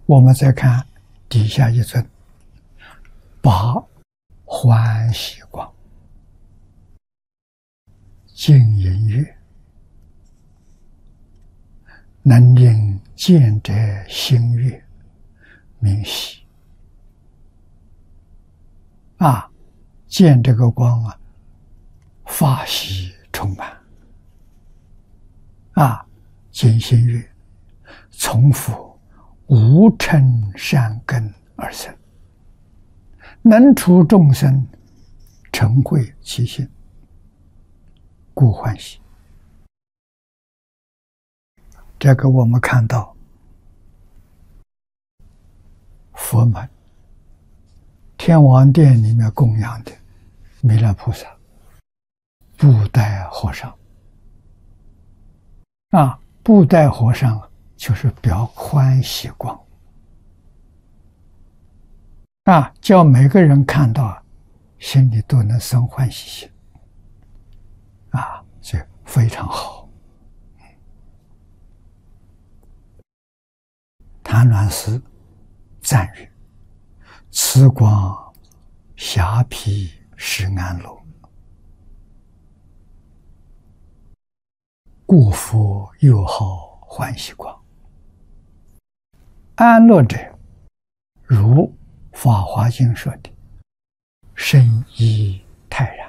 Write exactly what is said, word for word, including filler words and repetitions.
我们再看底下一尊，八欢喜光，净音乐，能令见者心悦，明喜。啊，见这个光啊，法喜充满。啊，净心悦，从复无嗔善根而生，能除众生嗔恚其心，故欢喜。这个我们看到佛门天王殿里面供养的弥勒菩萨、布袋和尚啊，布袋和尚就是表欢喜光啊，叫每个人看到心里都能生欢喜心啊，这非常好。谭鸾师赞誉：此光霞披是安乐，故佛又号欢喜光。安乐者，如《法华经》说的，深依泰然。